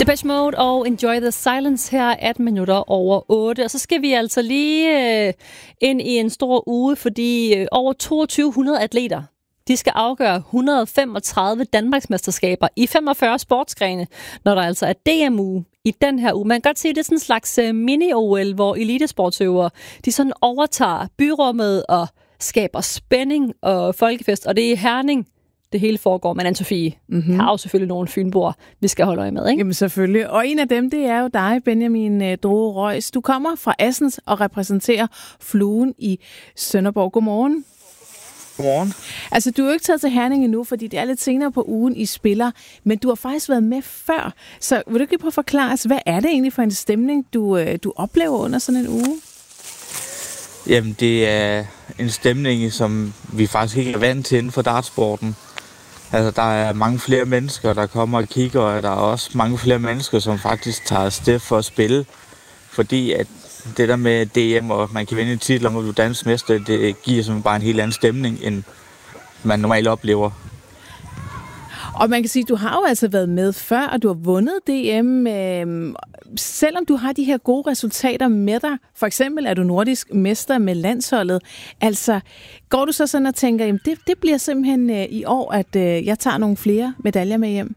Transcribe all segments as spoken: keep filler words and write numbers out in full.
Depeche Mode og Enjoy the Silence her atten minutter over otte. Og så skal vi altså lige øh, ind i en stor uge, fordi øh, over toogtyve hundrede atleter, de skal afgøre et hundrede og femogtredive Danmarksmesterskaber i femogfyrre sportsgrene, når der altså er D M-uge i den her uge. Man kan godt se, at det er sådan en slags øh, mini-O L, hvor elitesportsøvere, de sådan overtager byrummet og skaber spænding og folkefest. Og det er i Herning, det hele foregår. Men Anne-Sophie, mm-hmm. har jo selvfølgelig nogle fynboer, vi skal holde øje med, ikke? Jamen selvfølgelig. Og en af dem, det er jo dig, Benjamin Droge Reus. Du kommer fra Assens og repræsenterer Fluen i Sønderborg. Godmorgen. Godmorgen. Altså, du er jo ikke taget til Herning endnu, fordi det er lidt senere på ugen, I spiller, men du har faktisk været med før. Så vil du ikke lige prøve at forklare os, hvad er det egentlig for en stemning, du, du oplever under sådan en uge? Jamen, det er en stemning, som vi faktisk ikke er vant til inden for dartsporten. Altså, der er mange flere mennesker, der kommer og kigger, og der er også mange flere mennesker, som faktisk tager afsted for at spille. Fordi at det der med D M, og man kan vinde en titel om at blive dansk mester, det giver simpelthen bare en helt anden stemning, end man normalt oplever. Og man kan sige, at du har jo altså været med før, og du har vundet D M. Øh, selvom du har de her gode resultater med dig, for eksempel er du nordisk mester med landsholdet, altså går du så sådan og tænker, jamen det, det bliver simpelthen øh, i år, at øh, jeg tager nogle flere medaljer med hjem?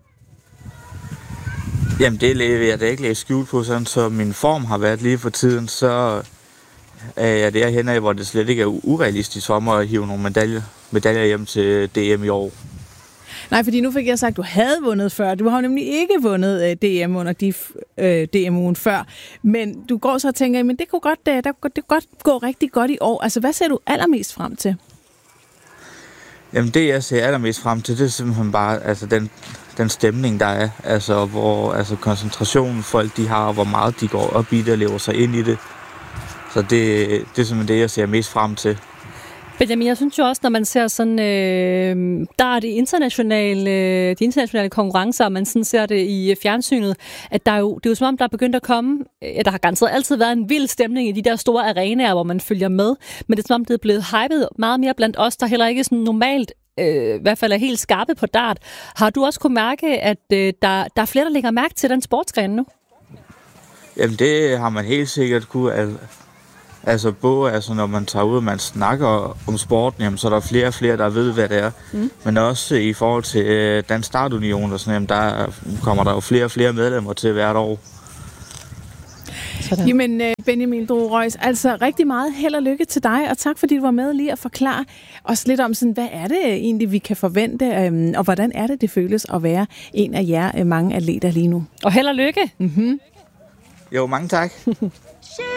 Jamen det vil jeg da ikke lægge skjul på, sådan så min form har været lige for tiden, så er jeg derhen af, hvor det slet ikke er urealistisk for mig at hive nogle medaljer, medaljer hjem til D M i år. Nej, fordi nu fik jeg sagt, at du havde vundet før. Du har jo nemlig ikke vundet øh, D M under de, øh, D M-ugen før. Men du går så og tænker, men det kunne godt, øh, der, det kunne godt gå rigtig godt i år. Altså, hvad ser du allermest frem til? Jamen, det jeg ser allermest frem til, det er simpelthen bare altså, den, den stemning, der er. Altså, hvor altså, koncentrationen folk de har, og hvor meget de går op i det og lever sig ind i det. Så det, det er simpelthen det, jeg ser mest frem til. Benjamin, jeg synes jo også, når man ser sådan, øh, der er de internationale, de internationale konkurrencer, og man sådan ser det i fjernsynet, at der er jo, det er jo som om, der er begyndt at komme, ja, der har garanteret altid været en vild stemning i de der store arenaer, hvor man følger med, men det er som om, det er blevet hypet meget mere blandt os, der heller ikke sådan normalt, øh, i hvert fald er helt skarpe på dart. Har du også kunne mærke, at øh, der, der er flere, der lægger mærke til den sportsgren nu? Jamen, det har man helt sikkert kunne. Altså, altså både altså, når man tager ud og man snakker om sporten, jamen, så er der flere og flere, der ved, hvad det er. Mm. Men også i forhold til øh, Dansk Dartunion, og sådan, jamen, der kommer der jo flere og flere medlemmer til hvert år. Sådan. Jamen, Benjamin Droge Reus, altså rigtig meget held og lykke til dig, og tak fordi du var med lige at forklare os lidt om, sådan, hvad er det egentlig, vi kan forvente, øhm, og hvordan er det, det føles at være en af jer øh, mange atleter lige nu. Og held og lykke! Mm-hmm. Jo, mange tak.